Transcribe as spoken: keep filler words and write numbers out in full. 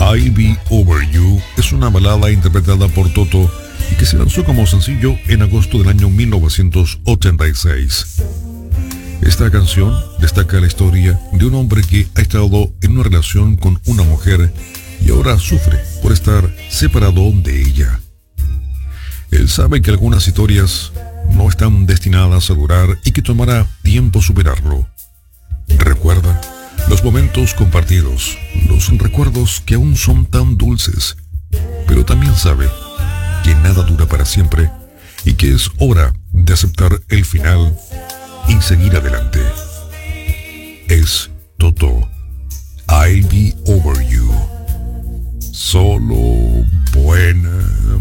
I'll Be Over You es una balada interpretada por Toto y que se lanzó como sencillo en agosto del año mil novecientos ochenta y seis. Esta canción destaca la historia de un hombre que ha estado en una relación con una mujer y ahora sufre por estar separado de ella. Él sabe que algunas historias no están destinadas a durar y que tomará tiempo superarlo. Recuerda los momentos compartidos, los recuerdos que aún son tan dulces, pero también sabe que nada dura para siempre y que es hora de aceptar el final y seguir adelante. Es Toto, I'll Be Over You. Solo buena